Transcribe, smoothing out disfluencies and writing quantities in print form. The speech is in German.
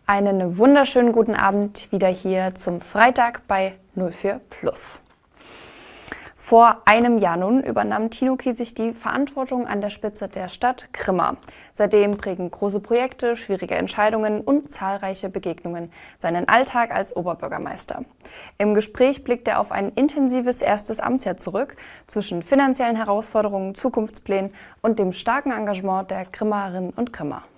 Einen wunderschönen guten Abend wieder hier zum Freitag bei 04 Plus. Vor einem Jahr nun übernahm Tino Kiesig die Verantwortung an der Spitze der Stadt Grimma. Seitdem prägen große Projekte, schwierige Entscheidungen und zahlreiche Begegnungen seinen Alltag als Oberbürgermeister. Im Gespräch blickt er auf ein intensives erstes Amtsjahr zurück, zwischen finanziellen Herausforderungen, Zukunftsplänen und dem starken Engagement der Grimmerinnen und Grimmer.